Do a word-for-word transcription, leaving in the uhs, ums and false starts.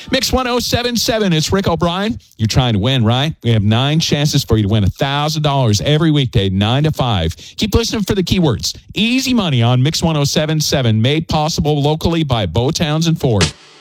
Mix one oh seven point seven, it's Rick O'Brien. You're trying to win, right? We have nine chances for you to win one thousand dollars every weekday, nine to five. Keep listening for the keywords. Easy money on Mix one oh seven point seven, made possible locally by Bo Townsend Ford.